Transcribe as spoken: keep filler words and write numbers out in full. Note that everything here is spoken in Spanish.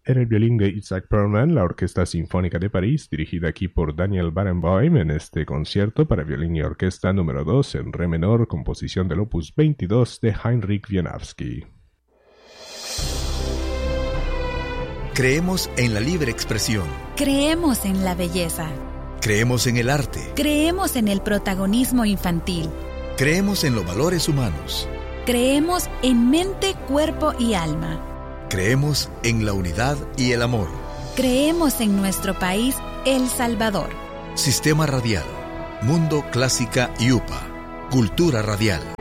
Era el violín de Isaac Perlman, la Orquesta Sinfónica de París, dirigida aquí por Daniel Barenboim en este concierto para violín y orquesta número dos en re menor, composición del opus veintidós de Heinrich Wieniawski. Creemos en la libre expresión. Creemos en la belleza. Creemos en el arte. Creemos en el protagonismo infantil. Creemos en los valores humanos. Creemos en mente, cuerpo y alma. Creemos en la unidad y el amor. Creemos en nuestro país, El Salvador. Sistema Radial, Mundo Clásica y U P A. Cultura Radial.